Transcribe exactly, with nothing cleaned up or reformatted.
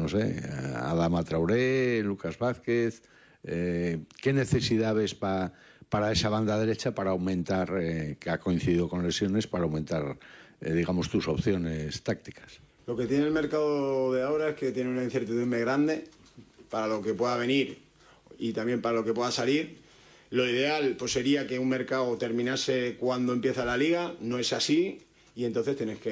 no sé, Adama Traoré, Lucas Vázquez. Eh, ¿Qué necesidad ves pa, para esa banda derecha para aumentar, eh, que ha coincidido con lesiones, para aumentar, eh, digamos, tus opciones tácticas? Lo que tiene el mercado de ahora es que tiene una incertidumbre grande para lo que pueda venir y también para lo que pueda salir. Lo ideal pues sería que un mercado terminase cuando empieza la liga, no es así y entonces tienes que